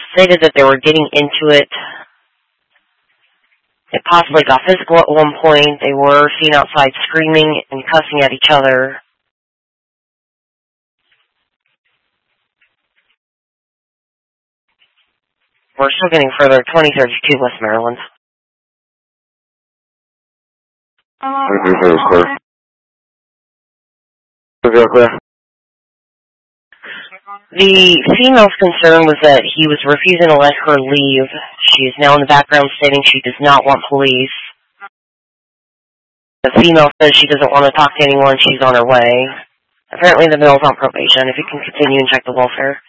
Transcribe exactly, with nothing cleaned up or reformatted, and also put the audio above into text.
stated that they were getting into it. It possibly got physical at one point. They were seen outside screaming and cussing at each other. We're still getting further. twenty thirty-two West Maryland. The female's concern was that he was refusing to let her leave. She is now in the background stating she does not want police. The female says she doesn't want to talk to anyone. She's on her way. Apparently the male's on probation. If you can continue and check the welfare.